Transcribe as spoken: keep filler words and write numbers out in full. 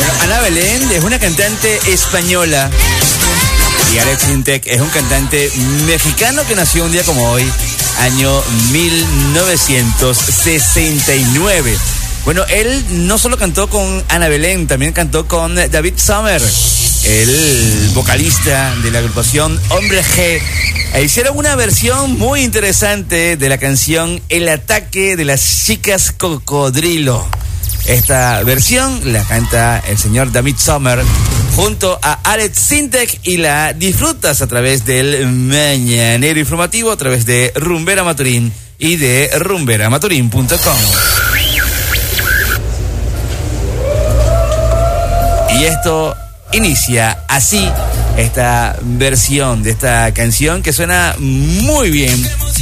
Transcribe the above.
Bueno, Ana Belén es una cantante española y Alex Sintek es un cantante mexicano que nació un día como hoy, año mil novecientos sesenta y nueve. Bueno, él no solo cantó con Ana Belén, también cantó con David Sommer, el vocalista de la agrupación Hombre G. E hicieron una versión muy interesante de la canción El ataque de las chicas cocodrilo. Esta versión la canta el señor David Sommer junto a Alex Sintek y la disfrutas a través del Mañanero Informativo, a través de Rumbera Maturín y de rumbera maturín punto com. Y esto inicia así esta versión de esta canción que suena muy bien